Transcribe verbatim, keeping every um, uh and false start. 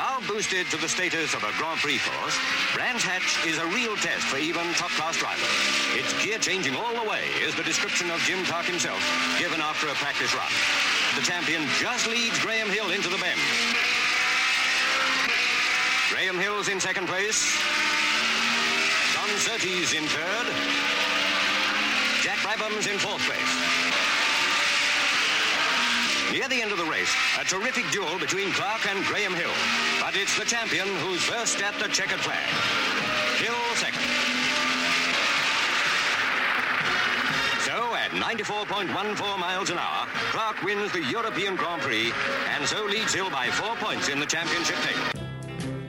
Now boosted to the status of a Grand Prix course, Brands Hatch is a real test for even top-class drivers. It's gear-changing all the way, is the description of Jim Clark himself, given after a practice run. The champion just leads Graham Hill into the bend. Graham Hill's in second place. John Surtees in third. Jack Brabham's in fourth place. Near the end of the race, a terrific duel between Clark and Graham Hill. But it's the champion who's first at the checkered flag. Hill second. So, at ninety-four point one four miles an hour, Clark wins the European Grand Prix and so leads Hill by four points in the championship table.